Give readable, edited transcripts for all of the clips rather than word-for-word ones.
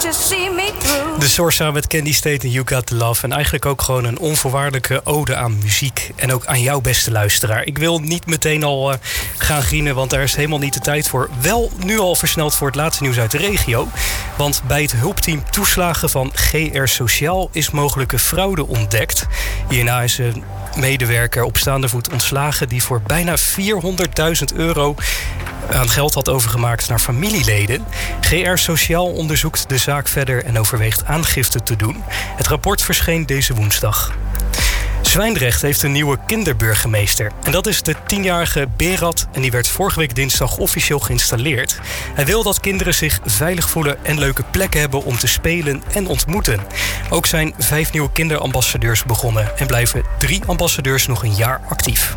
to see me through. De Source samen met Candy State en You Got The Love. En eigenlijk ook gewoon een onvoorwaardelijke ode aan muziek. En ook aan jou, beste luisteraar. Ik wil niet meteen al gaan grienen, want daar is helemaal niet de tijd voor. Wel nu al versneld voor het laatste nieuws uit de regio. Want bij het hulpteam toeslagen van GR Sociaal is mogelijke fraude ontdekt. Hierna is een medewerker op staande voet ontslagen die voor bijna €400.000 aan geld had overgemaakt naar familieleden. GR Sociaal onderzoekt de zaak verder en overweegt aangifte te doen. Het rapport verscheen deze woensdag. Zwijndrecht heeft een nieuwe kinderburgemeester. En dat is de 10-jarige Berat en die werd vorige week dinsdag officieel geïnstalleerd. Hij wil dat kinderen zich veilig voelen en leuke plekken hebben om te spelen en ontmoeten. Ook zijn 5 nieuwe kinderambassadeurs begonnen en blijven 3 ambassadeurs nog een jaar actief.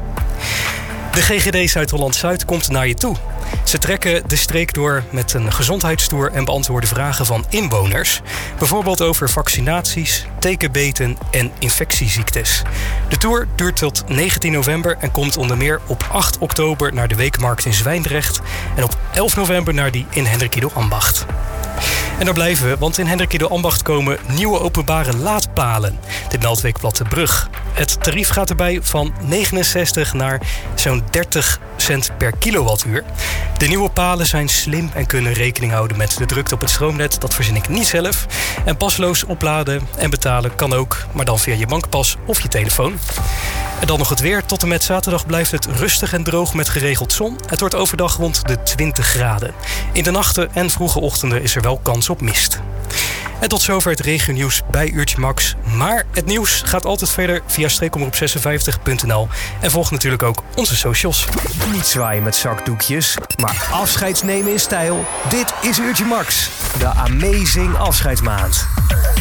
De GGD Zuid-Holland-Zuid komt naar je toe. Ze trekken de streek door met een gezondheidstoer en beantwoorden vragen van inwoners. Bijvoorbeeld over vaccinaties, tekenbeten en infectieziektes. De tour duurt tot 19 november en komt onder meer op 8 oktober naar de Weekmarkt in Zwijndrecht en op 11 november naar die in Hendrikido-Ambacht. En daar blijven we, want in Hendrikido-Ambacht komen nieuwe openbare laadpalen. Dit meldt Weekblad De Brug. Het tarief gaat erbij van 69 naar zo'n 30 cent per kilowattuur. De nieuwe palen zijn slim en kunnen rekening houden met de drukte op het stroomnet. Dat verzin ik niet zelf. En pasloos opladen en betalen kan ook, maar dan via je bankpas of je telefoon. En dan nog het weer. Tot en met zaterdag blijft het rustig en droog met geregeld zon. Het wordt overdag rond de 20 graden. In de nachten en vroege ochtenden is er wel kans op mist. En tot zover het regionieuws bij Uurtje Max. Maar het nieuws gaat altijd verder via streekomroep56.nl. En volg natuurlijk ook onze socials. Niet zwaaien met zakdoekjes, maar afscheid nemen in stijl. Dit is Uurtje Max, de Amazing Afscheidsmaand.